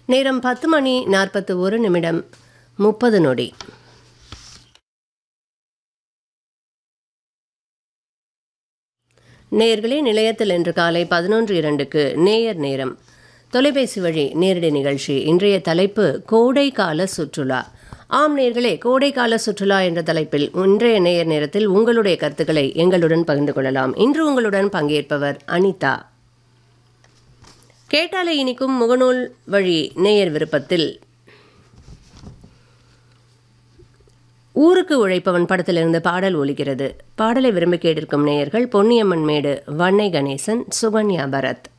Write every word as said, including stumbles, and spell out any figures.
நேரம் பத்து மணி நாற்பத்து ஒரு நிமிடம் முப்பது நொடி. நேயர்களே, நிலையத்தில் இன்று காலை பதினொன்று இரண்டுக்கு நேயர் நேரம் தொலைபேசி வழி நேரடி நிகழ்ச்சி. இன்றைய தலைப்பு கோடைக்கால சுற்றுலா. ஆம் நேயர்களே, கோடைக்கால சுற்றுலா என்ற தலைப்பில் இன்றைய நேயர் நேரத்தில் உங்களுடைய கருத்துக்களை எங்களுடன் பகிர்ந்து கொள்ளலாம். இன்று உங்களுடன் பங்கேற்பவர் அனிதா. கேட்டாலே இனிக்கும் முகநூல் வழி நேயர் விருப்பத்தில் ஊருக்கு உழைப்பவன் படத்திலிருந்து பாடல் ஒலிக்கிறது. பாடலை விரும்பி கேட்டிருக்கும் நேயர்கள் பொன்னியம்மன் மேடு, வன்னை கணேசன், சுகன்யா பரத்.